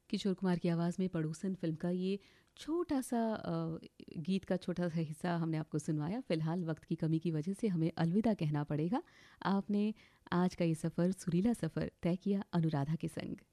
किशोर कुमार की आवाज़ में पड़ोसन फ़िल्म का ये छोटा-सा गीत का छोटा-सा हिस्सा हमने आपको सुनवाया। फ़िलहाल वक़्त की कमी की वजह से हमें अलविदा कहना पड़ेगा। आपने आज का ये सफ़र, सुरीला सफ़र तय किया अनुराधा के संग।